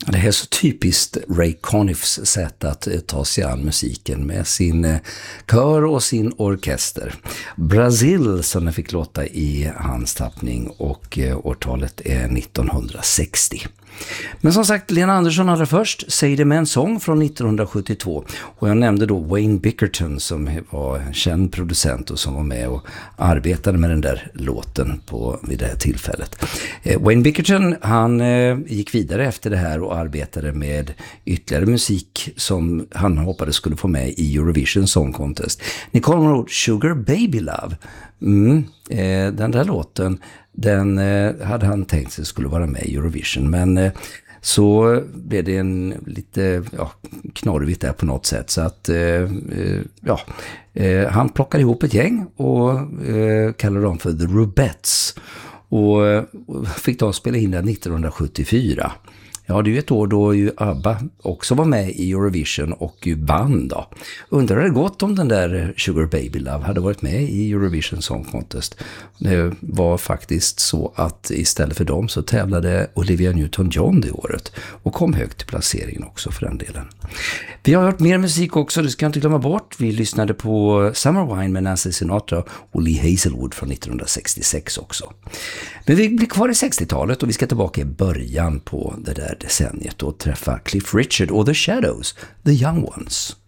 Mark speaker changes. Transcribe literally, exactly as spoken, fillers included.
Speaker 1: Det här är så typiskt Ray Conniffs sätt att ta sig an musiken med sin kör och sin orkester. Brazil som den fick låta i hans tappning, och årtalet är nittonhundrasextio. Men som sagt, Lena Andersson hade först Say det med en sång från nittonhundrasjuttiotvå, och jag nämnde då Wayne Bickerton som var en känd producent och som var med och arbetade med den där låten på, vid det här tillfället. Eh, Wayne Bickerton, han eh, gick vidare efter det här och arbetade med ytterligare musik som han hoppades skulle få med i Eurovision Song Contest. Ni kommer ihåg Sugar Baby Love? Mm, eh, den där låten, den eh, hade han tänkt sig skulle vara med i Eurovision, men eh, så blev det en lite ja, knorrigt där på något sätt, så att eh, eh, ja, eh, han plockade ihop ett gäng och eh, kallade dem för The Rubettes, och, och fick då spela in den nittonhundrasjuttiofyra. Ja, det är ju ett år då ju ABBA också var med i Eurovision och ju band då. Undrar det gått om den där Sugar Baby Love hade varit med i Eurovision Song Contest. Det var faktiskt så att istället för dem så tävlade Olivia Newton-John det året och kom högt till placeringen också för den delen. Vi har hört mer musik också, det ska jag inte glömma bort. Vi lyssnade på Summer Wine med Nancy Sinatra och Lee Hazelwood från nittonhundrasextiosex också. Men vi blir kvar i sextiotalet och vi ska tillbaka i början på det där decenniet och träffa Cliff Richard och The Shadows, The Young Ones.